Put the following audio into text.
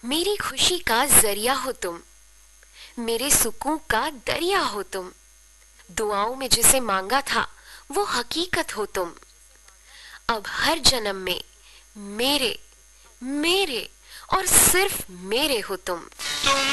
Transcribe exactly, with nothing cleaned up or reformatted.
मेरी खुशी का जरिया हो तुम, मेरे सुकून का दरिया हो तुम। दुआओं में जिसे मांगा था वो हकीकत हो तुम। अब हर जन्म में मेरे मेरे और सिर्फ मेरे हो तुम।